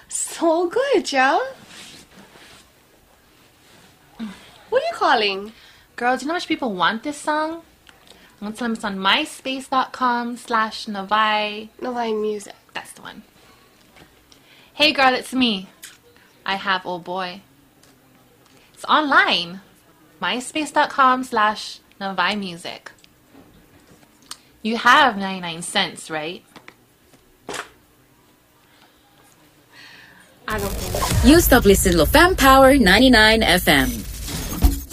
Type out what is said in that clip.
So good, yeah. What are you calling? Girl, do you know how much people want this song? I'm going to tell them it's on myspace.com/Navai. Navai Music. That's the one. Hey girl, it's me. I have old boy. It's online. myspace.com/Navai Music. You have 99 cents, right? I don't think You stop listening to Fem Power 99 FM.